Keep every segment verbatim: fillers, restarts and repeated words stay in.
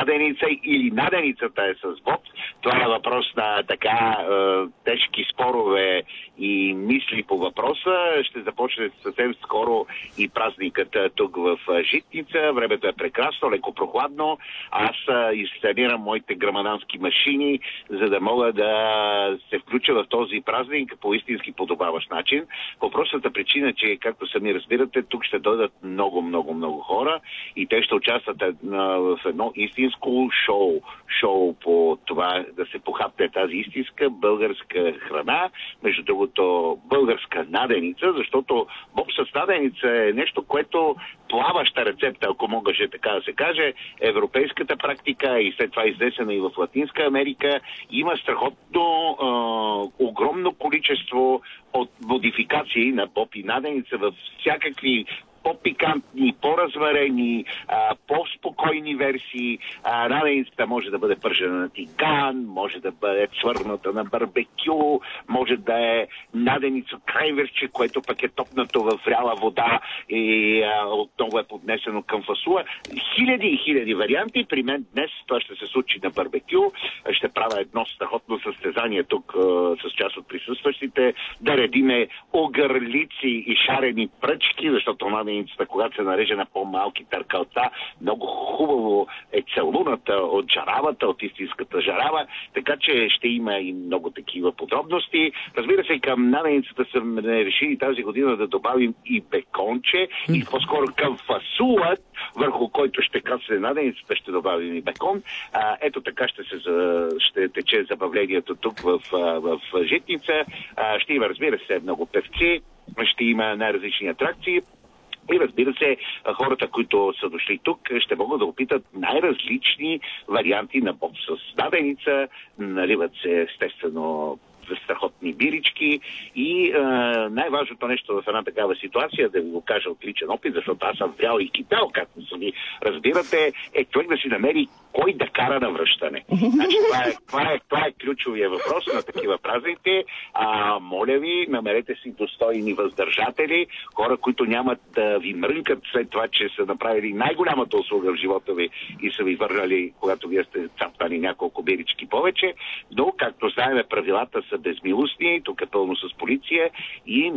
наденица или наденицата е с боб. Това е въпрос на така е, тежки спорове и мисли по въпроса. Ще започне съвсем скоро и празникът тук в Житница. Времето е прекрасно, леко прохладно. Аз инсталирам моите грамадански машини, за да мога да се включа в този празник по истински подобаващ начин. По простата причина, че, както сами разбирате, тук ще дойдат много, много, много хора и те ще участват в едно истинско шоу. Шоу по това да се похапне тази истинска българска храна, между другото българска наденица, защото боб с наденица е нещо, което плаваща рецепта, ако могаше така да се каже, европейската практика и след това изнесена и в Латинска Америка, има страхотно е, огромно количество от модификации на боб и наденица във всякакви по-пикантни, по-разварени, а, по-спокойни версии. А, наденицата може да бъде пържена на тиган, може да бъде цвърната на барбекю, може да е наденица крайверче, което пък е топнато в вряла вода и а, отново е поднесено към фасула. Хиляди и хиляди варианти. При мен днес това ще се случи на барбекю. Ще правя едно страхотно състезание тук а, с част от присъстващите. Да редиме огърлици и шарени пръчки, защото наденицата, когато се нареже на по-малки търкалца, много хубаво е целуната от жаравата, от истинската жарава, така че ще има и много такива подробности. Разбира се, към наденицата съм решили тази година да добавим и беконче, и по-скоро към фасулът, върху който ще кацне наденицата, ще добавим и бекон. А, ето така ще, се, ще тече забавлението тук в, в Житница. А, ще има, разбира се, много певци, ще има най-различни атракции. И разбира се, хората, които са дошли тук, ще могат да опитат най-различни варианти на боб с наденица. Наливат се естествено страхотни бирички и е, най-важното нещо в една такава ситуация, да ви го кажа от личен опит, защото аз съм врял и кипял, както сами разбирате, е човек да си намери кой да кара на връщане. Значи, това, е, това, е, това е ключовия въпрос на такива празници. А, моля ви, намерете си достойни въздържатели, хора, които нямат да ви мрънкат след това, че са направили най-голямата услуга в живота ви и са ви върнали, когато вие сте цапнали няколко бирички повече. Но, както знаем, правилата са безмилостни, тук е пълно с полиция и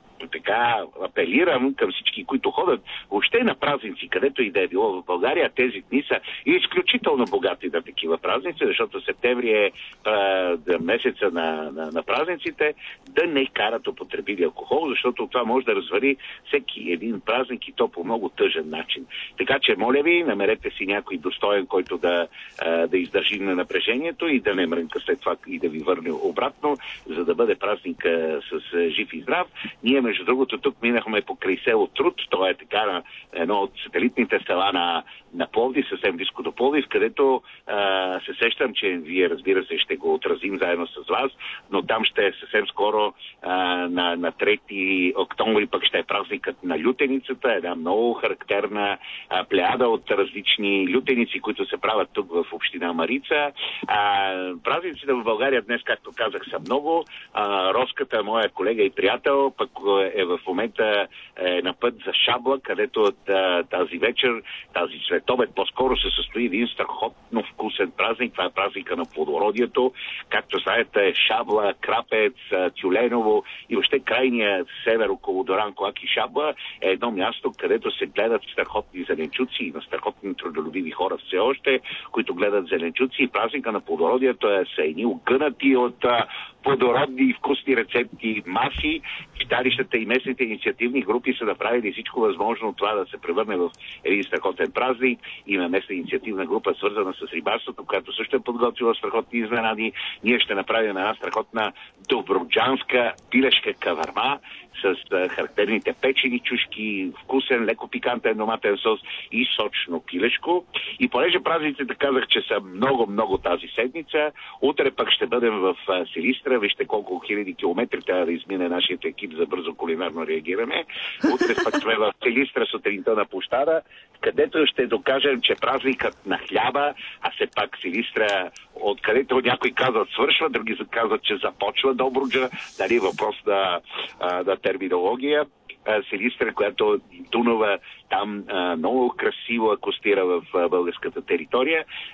така апелирам към всички, които ходят въобще на празници, където и да е било в България. Тези дни са изключително богати на такива празници, защото септември е а, месеца на, на, на празниците, да не карат употребили алкохол, защото това може да развали всеки един празник и то по много тъжен начин. Така че, моля ви, намерете си някой достоен, който да, а, да издържи на напрежението и да не мрънка след това и да ви върне обратно, за да бъде празник а, с а, жив и здрав. Ние, между другото, тук минахме покрай село Труд, това е така на едно от сателитните села на, на Пловдив, съвсем близко до Пловдив, където а, се сещам, че вие, разбира се, ще го отразим заедно с вас, но там ще е съвсем скоро а, на, на трети октомври пък ще е празникът на лютеницата, една много характерна а, плеяда от различни лютеници, които се правят тук в община Марица. А, празниците в България днес, както казах, са много. А, Роската, моя колега и приятел, пък е в момента е на път за Шабла, където тази вечер, тази следобед по-скоро се състои един страхотно вкусен празник. Това е празника на плодородието. Както знаете, Шабла, Крапец, Тюленово и въобще крайния север около Доран, Колак и Шабла е едно място, където се гледат страхотни зеленчуци. Има страхотни трудолюбиви хора все още, които гледат зеленчуци, и празника на плодородието е са едни огънати от плодородни и вкусни рецепти, маси. Читалищата и местните инициативни групи са направили всичко възможно това да се превърне в един страхотен празник. Има местна инициативна група, свързана с рибарството, която също е подготвила страхотни изненади. Ние ще направим една страхотна добруджанска пилешка каварма с характерните печени чушки, вкусен, леко пикантен доматен сос и сочно пилешко. И понеже празниците казах, че са много, много тази седмица, утре пък ще бъдем в Силистра. Вижте колко хиляди километри трябва да измине нашият екип за бързо кулинарно реагиране. Утре пък сме в Силистра сутринта на площада, където ще докажем, че празникът на хляба, а все пак Силистра, откъдето някои казват свършва, други казват, че започва Добруджа, дали въпрос на, на терминология. Силистра, която Дунава там а, много красиво акостира в а, българската територия.